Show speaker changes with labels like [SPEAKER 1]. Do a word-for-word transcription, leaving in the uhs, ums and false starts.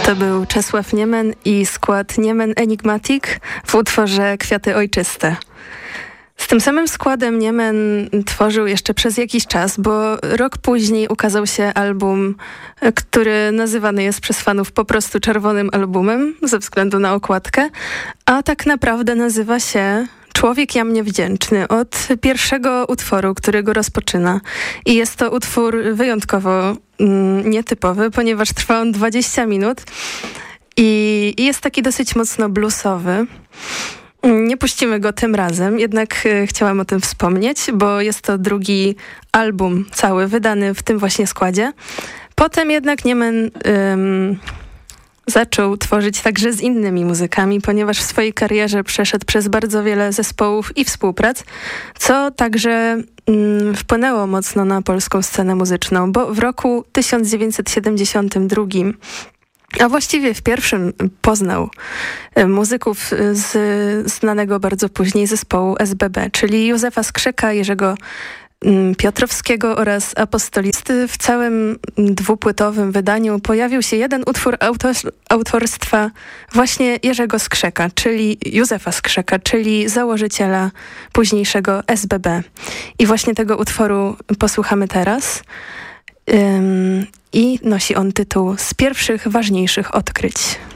[SPEAKER 1] To był Czesław Niemen i skład Niemen Enigmatic w utworze Kwiaty Ojczyste. Z tym samym składem Niemen tworzył jeszcze przez jakiś czas, bo rok później ukazał się album, który nazywany jest przez fanów po prostu czerwonym albumem ze względu na okładkę, a tak naprawdę nazywa się Człowiek ja mnie wdzięczny, od pierwszego utworu, który go rozpoczyna. I jest to utwór wyjątkowo mm, nietypowy, ponieważ trwa on dwadzieścia minut i, i jest taki dosyć mocno bluesowy. Nie puścimy go tym razem, jednak y, chciałam o tym wspomnieć, bo jest to drugi album cały wydany w tym właśnie składzie. Potem jednak Niemen ym, zaczął tworzyć także z innymi muzykami, ponieważ w swojej karierze przeszedł przez bardzo wiele zespołów i współprac, co także ym, wpłynęło mocno na polską scenę muzyczną, bo w roku tysiąc dziewięćset siedemdziesiątym drugim, a właściwie w pierwszym, poznał muzyków z znanego bardzo później zespołu S B B, czyli Józefa Skrzeka, Jerzego Piotrowskiego oraz Apostolisty. W całym dwupłytowym wydaniu pojawił się jeden utwór autor, autorstwa właśnie Jerzego Skrzeka, czyli Józefa Skrzeka, czyli założyciela późniejszego S B B. I właśnie tego utworu posłuchamy teraz. Ym, I nosi on tytuł Z pierwszych ważniejszych odkryć.